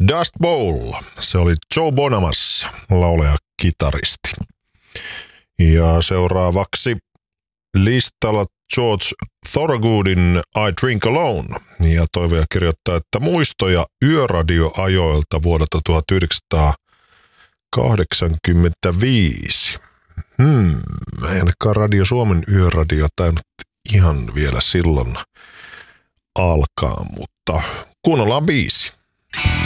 Dust Bowl, se oli Joe Bonamassa, laulaja kitaristi. Ja seuraavaksi listalla George Thorogoodin I Drink Alone. Ja toivoja kirjoittaa, että muistoja yöradioajoilta vuodelta 1985. Ei ainakaan Radio Suomen yöradio tainnut ihan vielä silloin alkaa, mutta kuunnellaan biisi.